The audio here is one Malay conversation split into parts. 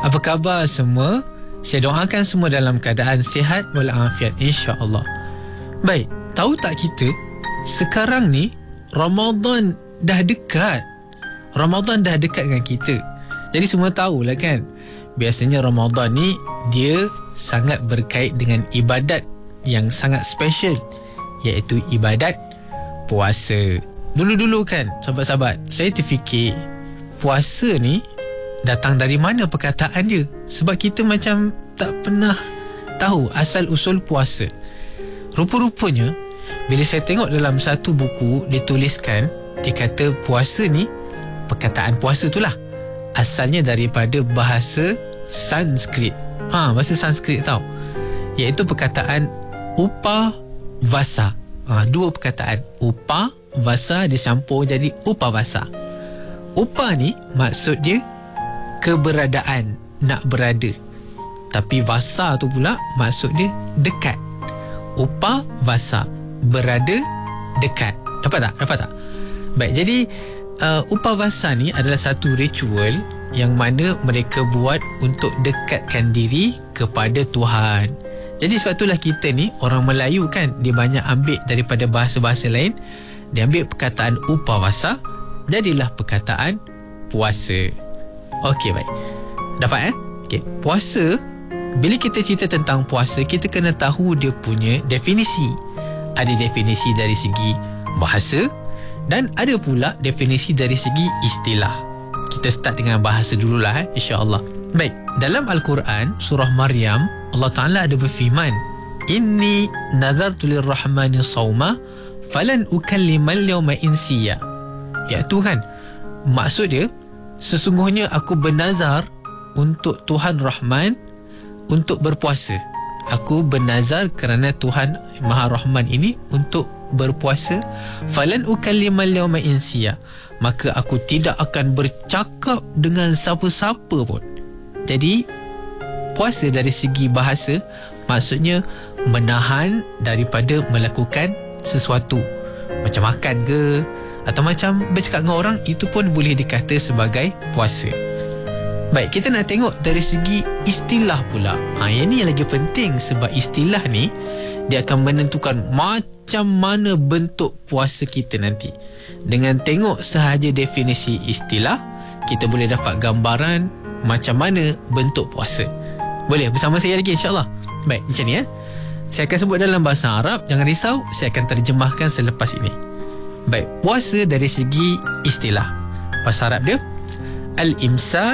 Apa khabar semua? Saya doakan semua dalam keadaan sihat walafiat, insya-Allah. Baik, tahu tak kita sekarang ni Ramadan dah dekat. Ramadan dah dekat dengan kita. Jadi semua tahulah kan, biasanya Ramadan ni dia sangat berkait dengan ibadat yang sangat special, iaitu ibadat puasa. Dulu-dulu kan sahabat-sahabat, saya terfikir puasa ni datang dari mana perkataan dia, sebab kita macam tak pernah tahu asal usul puasa. Rupa-rupanya bila saya tengok dalam satu buku dituliskan, dia kata puasa ni, perkataan puasa tu lah asalnya daripada bahasa Sanskrit. Bahasa Sanskrit tau, iaitu perkataan upavasa. Dua perkataan, upavasa dicampur jadi upavasa. Upa ni maksud dia keberadaan, nak berada. Tapi vasa tu pula maksud dia dekat. Upavasa, berada, dekat. Dapat tak? Baik, jadi upavasa ni adalah satu ritual yang mana mereka buat untuk dekatkan diri kepada Tuhan. Jadi sebab itulah kita ni, orang Melayu kan, dia banyak ambil daripada bahasa-bahasa lain. Dia ambil perkataan upavasa, jadilah perkataan puasa. Okey, baik. Dapat Okey, puasa, bila kita cerita tentang puasa, kita kena tahu dia punya definisi. Ada definisi dari segi bahasa dan ada pula definisi dari segi istilah. Kita start dengan bahasa dululah, insya-Allah. Baik, dalam Al-Quran surah Maryam, Allah Ta'ala ada berfirman, "Inni nazartu lirrahmani sawma falan ukallimal yawma insiya." Iaitu kan, maksud dia, sesungguhnya aku bernazar untuk Tuhan Rahman untuk berpuasa. Aku bernazar kerana Tuhan Maha Rahman ini untuk berpuasa. Falan ukallimal yawma insiya, maka aku tidak akan bercakap dengan siapa-siapa pun. Jadi puasa dari segi bahasa maksudnya menahan daripada melakukan sesuatu, macam makan ke, atau macam bercakap dengan orang, itu pun boleh dikata sebagai puasa. Baik, kita nak tengok dari segi istilah pula. Yang ni lagi penting, sebab istilah ni dia akan menentukan macam mana bentuk puasa kita nanti. Dengan tengok sahaja definisi istilah, kita boleh dapat gambaran macam mana bentuk puasa. Boleh bersama saya lagi, insya-Allah. Baik, macam ni saya akan sebut dalam bahasa Arab, jangan risau, saya akan terjemahkan selepas ini. Baik, puasa dari segi istilah, bahasa Arab dia al-imsak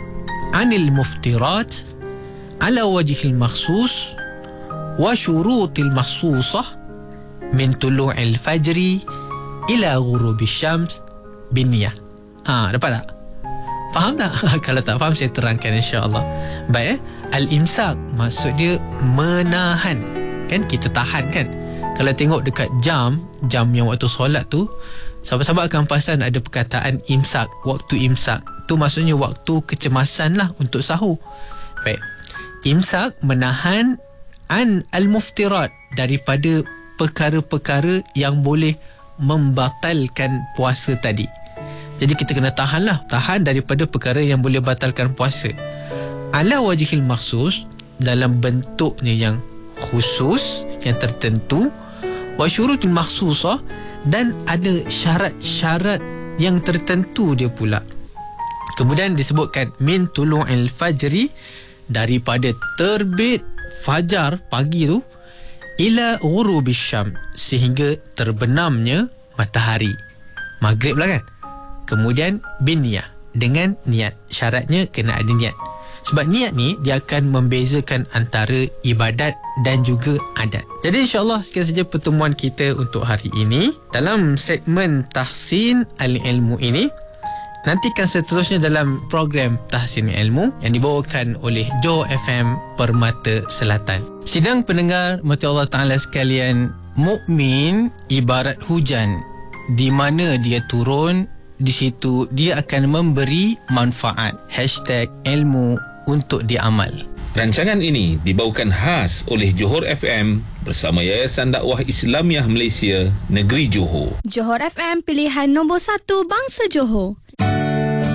anil muftirat ala wajhil makhsus wa syurutil makhsusah min tulu'il fajri ila ghurubish syams binniyah. Dapat tak? Faham tak? Kalau tak faham, saya terangkan, insya-Allah. Baik, al-imsak maksud dia menahan. Kan kita tahan kan. Kalau tengok dekat jam yang waktu solat tu, sahabat-sahabat akan perasan ada perkataan imsak, waktu imsak. Tu maksudnya waktu kecemasan lah untuk sahur. Baik, imsak menahan an al-muftirat, daripada perkara-perkara yang boleh membatalkan puasa tadi. Jadi kita kena tahan daripada perkara yang boleh batalkan puasa. Ala wajhil makhsus, dalam bentuknya yang khusus, yang tertentu. Wa syurutul makhsusah, dan ada syarat-syarat yang tertentu dia pula. Kemudian disebutkan min tulu'il fajri, daripada terbit fajar pagi tu, ila ghurubish syam, sehingga terbenamnya matahari, maghrib lah kan. Kemudian binniyah, dengan niat. Syaratnya kena ada niat. Sebab niat ni dia akan membezakan antara ibadat dan juga adat. Jadi insya-Allah sekian saja pertemuan kita untuk hari ini dalam segmen Tahsin Al-Ilmu ini. Nantikan seterusnya dalam program Tahsin Ilmu yang dibawakan oleh Johor FM Permata Selatan. Sidang pendengar mati Allah Ta'ala sekalian, mukmin ibarat hujan, di mana dia turun, di situ dia akan memberi manfaat. #ilmu untuk diamal. Rancangan ini dibawakan khas oleh Johor FM bersama Yayasan Dakwah Islamiah Malaysia Negeri Johor. Johor FM, pilihan nombor 1 bangsa Johor.